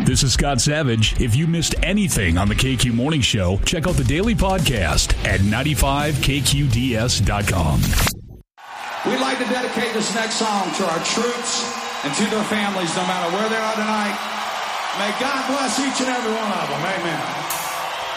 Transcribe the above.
This is Scott Savage. If you missed anything on the KQ Morning Show, check out the daily podcast at 95KQDS.com. We'd like to dedicate this next song to our troops and to their families, no matter where they are tonight. May God bless each and every one of them. Amen.